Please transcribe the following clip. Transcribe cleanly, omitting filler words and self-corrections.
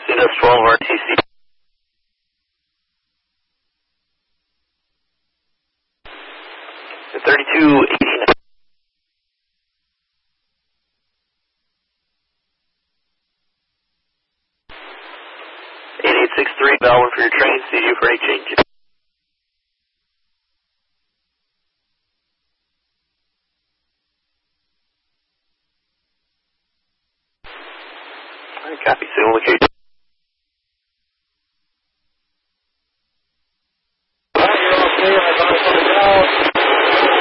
Sudas 12 RTC. The 3289. 8863, Bellwood for your train, see you for any changes. Copy, signal location.